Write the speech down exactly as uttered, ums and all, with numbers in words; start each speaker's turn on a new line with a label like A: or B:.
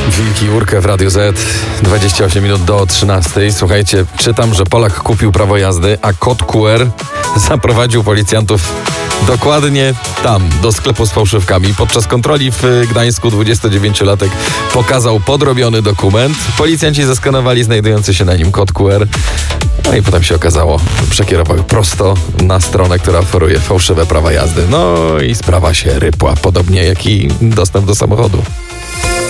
A: Wilki Urkę w Radiu Z, dwadzieścia osiem minut do trzynastej. Słuchajcie, czytam, że Polak kupił prawo jazdy, a kod Q R zaprowadził policjantów dokładnie tam, do sklepu z fałszywkami. Podczas kontroli w Gdańsku dwudziestodziewięciolatek pokazał podrobiony dokument. Policjanci zeskanowali znajdujący się na nim kod Q R. No i potem się okazało, przekierował prosto na stronę, która oferuje fałszywe prawa jazdy. No i sprawa się rypła, podobnie jak i dostęp do samochodu.